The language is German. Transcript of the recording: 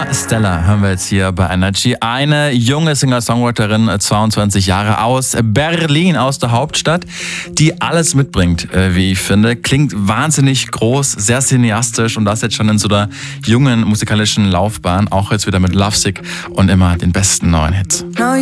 Stella hören wir jetzt hier bei Energy. Eine junge Singer-Songwriterin, 22 Jahre aus Berlin, aus der Hauptstadt, die alles mitbringt, wie ich finde. Klingt wahnsinnig groß, sehr cineastisch und das jetzt schon in so einer jungen musikalischen Laufbahn. Auch jetzt wieder mit Lovesick und immer den besten neuen Hits.